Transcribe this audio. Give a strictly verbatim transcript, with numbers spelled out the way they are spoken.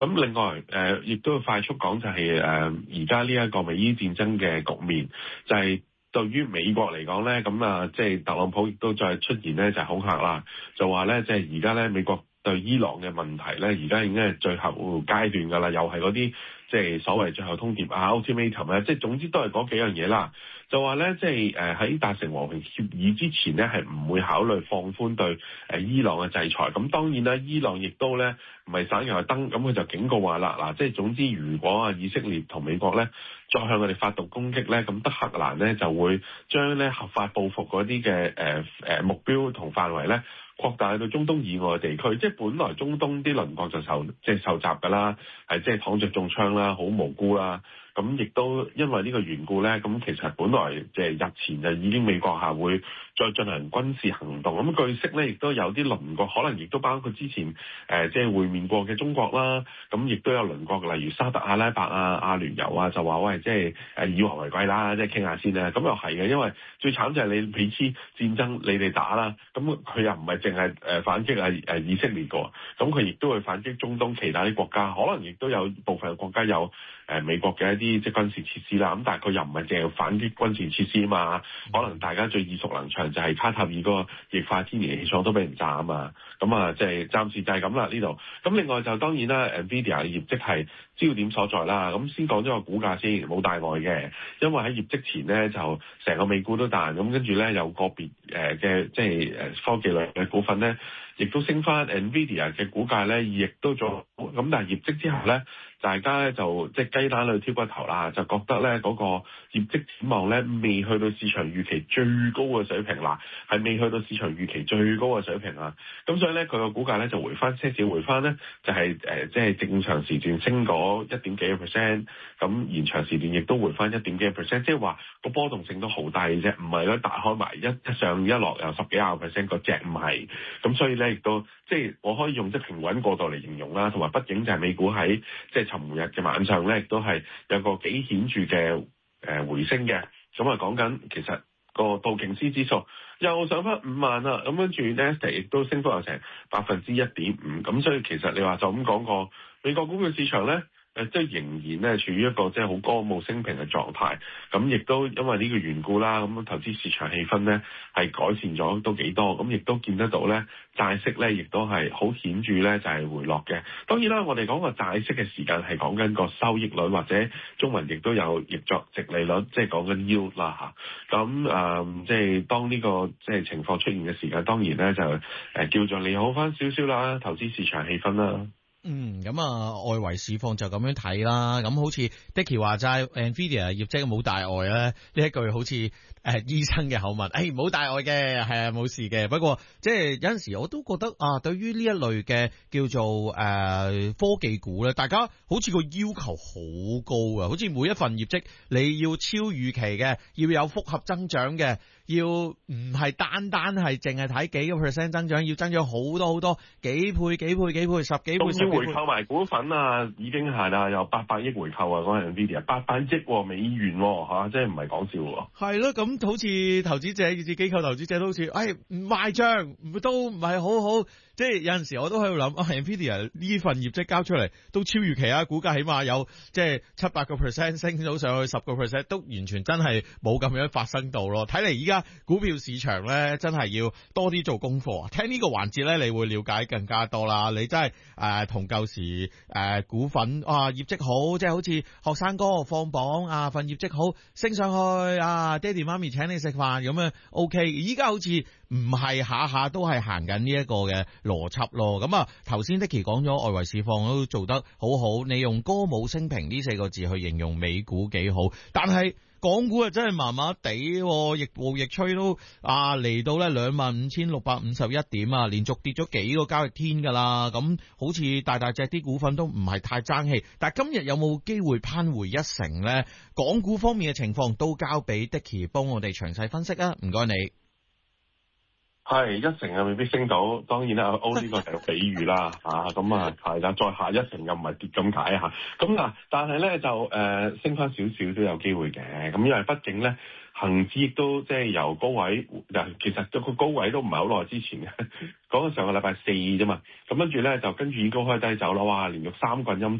咁另外誒，亦、呃、都快速講就係誒而家呢一個美伊戰爭嘅局面，就係、是、對於美國嚟講咧，咁啊即係特朗普亦都再出現咧就係恐嚇啦，就話咧即係而家咧美國對伊朗嘅問題咧，而家已經係最後階段㗎啦，又係嗰啲即係所謂最後通牒啊 ultimatum 咧，即係總之都係嗰幾樣嘢啦。就話咧，即係誒喺達成和平協議之前咧，係唔會考慮放寬對誒伊朗嘅制裁。咁當然啦，伊朗亦都咧唔係省油嘅燈，咁佢就警告話啦，嗱，即係總之，如果啊以色列同美國咧再向佢哋發動攻擊咧，咁德黑蘭咧就會將咧合法報復嗰啲嘅誒誒目標同範圍咧擴大去到中東以外嘅地區。即係本來中東啲鄰國就受即係受襲㗎啦，係即係躺着中槍啦，好無辜啦。咁亦都因為呢個緣故咧，咁其實本來即係日前就已經美國下會再進行軍事行動。咁據悉咧，亦都有啲鄰國，可能亦都包括之前誒即係會面過嘅中國啦。咁亦都有鄰國，例如沙特阿拉伯啊、阿聯酋啊，就話喂，即係誒以和為貴啦，即係傾下先啦。咁又係嘅，因為最慘就係你彼此戰爭，你哋打啦，咁佢又唔係淨係誒反擊係誒以色列個，咁佢亦都會反擊中東其他啲國家，可能亦都有部分嘅國家有誒美國嘅一啲即係軍事設施啦。咁但係佢又唔係淨係反擊軍事設施啊嘛，可能大家最耳熟能詳就係卡塔爾嗰個液化天然氣廠都俾人炸啊嘛。咁啊，即係暫時就係咁啦呢度。咁另外就當然啦 ，Nvidia 嘅業績係焦點所在啦。咁先講咗個股價先，冇大礙嘅，因為喺業績前咧就成個美股都彈，咁跟住咧有個別誒嘅即係誒科技類嘅股份咧，亦都升翻 Nvidia 嘅股價咧，亦都做咁，但係業績之後咧，大家咧就即係雞蛋裏挑骨頭啦，就覺得咧嗰個業績展望咧未去到市場預期最高嘅水平啦，係未去到市場預期最高嘅水平啊。咁所以咧佢個股價咧就回翻些少，回翻咧就係誒即係正常時段升嗰一點幾個 percent，咁延長時段亦都回翻一點幾個 percent，即係話個波動性都好低嘅啫，唔係咧打開埋一一上一落有十幾廿個 percent 個隻唔係，咁所以咧亦都即係我可以用即係平穩過渡嚟形容啦，同埋畢竟就係美股喺即係尋日嘅晚上咧，亦都係有個幾顯著嘅誒回升嘅。咁啊講緊其實個道瓊斯指數又上翻五萬啦，咁跟住 Nasdaq 亦都升幅有成百分之一點五，咁所以其實你話就咁講個美國股票市場咧。誒即係仍然咧處於一個即係好歌舞升平嘅狀態，咁亦都因為呢個緣故啦，咁投資市場氣氛咧係改善咗都幾多，咁亦都見得到咧債息咧亦都係好顯著咧就係回落嘅。當然啦，我哋講個債息嘅時間係講緊個收益率，或者中文亦都有譯作殖利率，即係講緊 yield 啦嚇。咁誒即係當呢個即係情況出現嘅時間，當然咧就誒叫做利好翻少少啦，投資市場氣氛啦。 嗯，咁啊，外圍市況就咁樣睇啦。咁好似 Dicky 話齋 ，Nvidia 業績冇大礙咧，呢一句好似誒、呃、醫生嘅口吻，誒冇大礙嘅，係啊冇事嘅。不過即係有陣時我都覺得啊，對於呢一類嘅叫做誒、呃、科技股咧，大家好似個要求好高啊，好似每一份業績你要超預期嘅，要有複合增長嘅。要唔係單單係淨係睇幾個 percent 增長，要增長好多好多幾倍幾倍幾倍十幾倍十幾倍。 回購埋股份啊，已經係啦，有八百億回購啊，嗰陣 Nvidia 八百億美元嚇，即係唔係講笑喎。 係咯，咁好似投資者以至機構投資者都好似，誒唔賣帳都唔係好好。即係有陣時我都喺度諗，啊 Nvidia 呢份業績交出嚟都超預期啊，股價起碼有即係七八個 percent 升到上去十個 percent，都完全真係冇咁樣發生到咯。睇嚟依家股票市場咧真係要多啲做功課。聽呢個環節咧，你會了解更加多啦。你真係誒同舊時誒、呃、股份啊業績好，即係好似學生哥放榜啊份業績好升上去啊，爹哋媽咪請你食飯咁樣 OK。依家好似唔係下下都係行緊呢一個嘅邏輯咯。咁啊，頭先 Dicky 講咗外圍市況都做得好好，你用歌舞升平呢四個字去形容美股幾好，但係港股啊真係麻麻地，逆步逆吹都啊嚟到咧兩萬五千六百五十一點啊，連續跌咗幾個交易天噶啦。咁好似大大隻啲股份都唔係太爭氣，但係今日有冇機會攀回一成呢？港股方面嘅情況都交俾 Dicky 幫我哋詳細分析啊，唔該你。 係一成啊，未必升到。當然啦，O 呢個係個比喻啦，嚇咁啊，係啦，再下一成又唔係跌咁解嚇。咁嗱，但係咧就誒、呃、升翻少少都有機會嘅。咁因為畢竟咧，恆指亦都即係由高位，其實個高位都唔係好耐之前嘅，講緊上個禮拜四啫嘛。咁跟住咧就跟住已經高開低走啦，哇！連續三棍陰燭